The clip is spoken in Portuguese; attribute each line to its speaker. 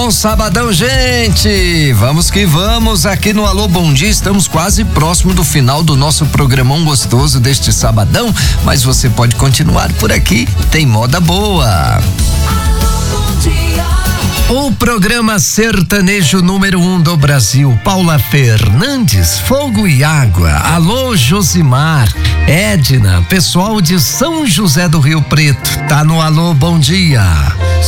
Speaker 1: Bom sabadão, gente! Vamos que vamos aqui no Alô Bom Dia. Estamos quase próximo do final do nosso programão gostoso deste sabadão, mas você pode continuar por aqui, tem moda boa. O programa sertanejo número 1 do Brasil, Paula Fernandes, Fogo e Água. Alô, Josimar, Edna, pessoal de São José do Rio Preto, tá no Alô Bom Dia.